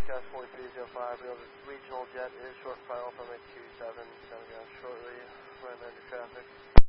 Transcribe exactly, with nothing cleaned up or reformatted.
Newscast forty-three oh five, regional jet is short final from eight two seven, seven ground shortly, right under traffic.